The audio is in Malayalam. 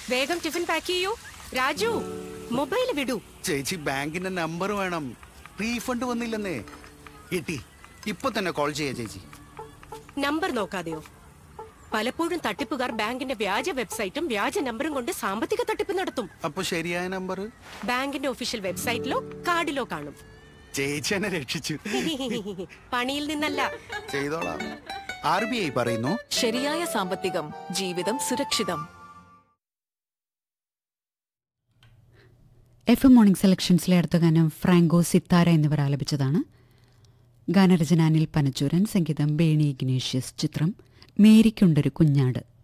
വേഗം ടിഫിൻ പാക്ക് ചെയ്യൂ. രാജു, മൊബൈൽ വിടൂ. ചേച്ചി, ബാങ്കിന്റെ നമ്പർ വേണം. റീഫണ്ട് വന്നില്ലെന്നേ. കിട്ടി. ഇപ്പൊ തന്നെ കോൾ ചെയ്യാ ചേച്ചി. നമ്പർ നോക്കാതെയോ? പലപ്പോഴും തട്ടിപ്പുകാർ ബാങ്കിന്റെ വ്യാജ വെബ്സൈറ്റും വ്യാജ നമ്പറും കൊണ്ട് സാമ്പത്തിക തട്ടിപ്പ് നടത്തും. അപ്പൊ ശരിയായ നമ്പർ ബാങ്കിന്റെ ഒഫീഷ്യൽ വെബ്സൈറ്റിലോ കാർഡിലോ കാണും. ചേച്ചി എന്നെ രക്ഷിച്ചു. പണിയിൽ നിന്നല്ല, ചെയ്തോളാം. RBI പറയുന്നു, ശരിയായ സാമ്പത്തികം ജീവിതം സുരക്ഷിതം. FM മോർണിംഗ് സെലക്ഷൻസിലെ അടുത്ത ഗാനം ഫ്രാങ്കോ സിത്താര എന്നിവർ ആലപിച്ചതാണ്. ഗാനരചന അനിൽ പനച്ചൂരൻ, സംഗീതം ബേണി ഇഗ്നേഷ്യസ്, ചിത്രം മേരിക്കുണ്ടൊരു കുഞ്ഞാട്.